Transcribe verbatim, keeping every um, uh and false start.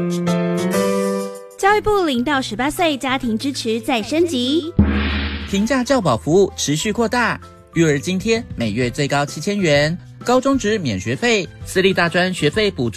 教育部零到十八岁家庭支持再升级， 平价教保服务持续扩大，育儿津贴每月最高七千元，高中职免学费，私立大专学费补助